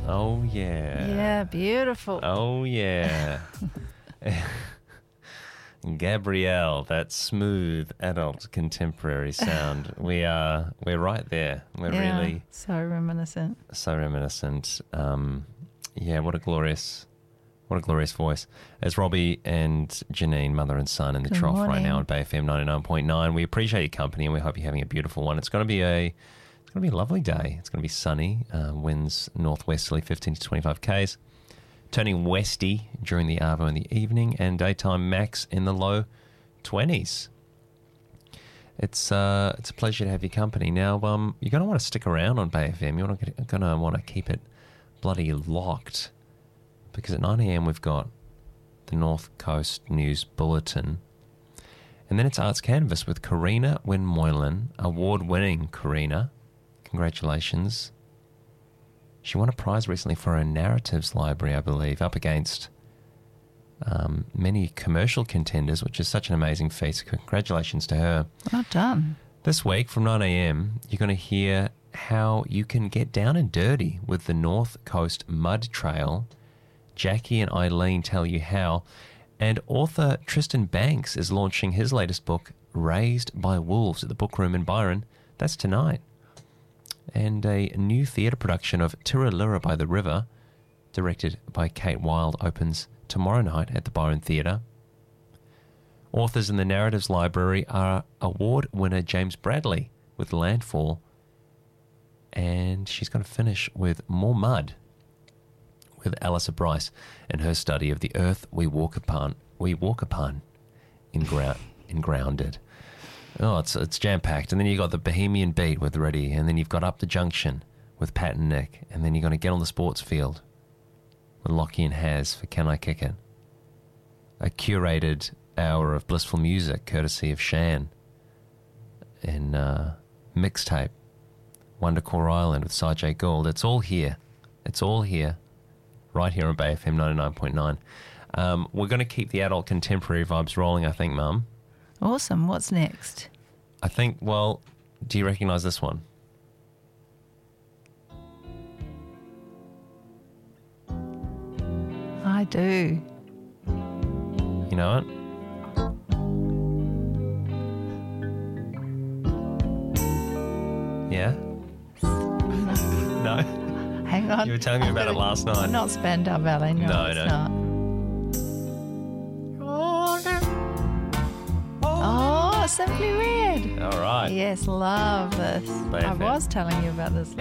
Oh, yeah. Yeah, beautiful. Oh, yeah. Gabrielle, that smooth adult contemporary sound. We're right there. We're really so reminiscent. so reminiscent. What a glorious voice. It's Robbie and Janine, mother and son, in the trough right now on Bay FM 99.9. We appreciate your company and we hope you're having a beautiful one. It's going to be a lovely day. It's going to be sunny. Winds northwesterly 15 to 25 k's. Turning westy during the arvo in the evening, and daytime max in the low 20s. It's a pleasure to have your company. Now, you're going to want to stick around on Bay FM. You're going to want to keep it bloody locked, because at 9 a.m. we've got the North Coast News Bulletin, and then it's Arts Canvas with Karina Wynne-Moylan, award-winning Karina. Congratulations. She won a prize recently for her narratives library, I believe, up against many commercial contenders, which is such an amazing feat. So congratulations to her. Well done. This week from 9 a.m, you're going to hear how you can get down and dirty with the North Coast Mud Trail. Jackie and Eileen tell you how. And author Tristan Banks is launching his latest book, Raised by Wolves, at the Book Room in Byron. That's tonight. And a new theatre production of Tiralura by the River, directed by Kate Wilde, opens tomorrow night at the Byron Theatre. Authors in the Narratives Library are award winner James Bradley with Landfall, and she's going to finish with More Mud with Alyssa Bryce and her study of the earth we walk upon in Grounded. Oh, it's jam-packed. And then you've got the Bohemian Beat with Ready, and then you've got Up the Junction with Pat and Nick, and then you're going to get on the sports field with Lockie and Haz for Can I Kick It? A curated hour of blissful music courtesy of Shan, and mixtape Wondercore Island with Sajay Gould. It's all here. It's all here, right here on Bay FM 99.9. We're going to keep the adult contemporary vibes rolling, I think, Mum. Awesome. What's next? I think, well, do you recognise this one? I do. You know it? Yeah? No? Hang on. You were telling me about it last night. Not Spandau Ballet. No, it's not. Oh, Simply Red. All right. Yes, love this. Bay I FM. was telling you about this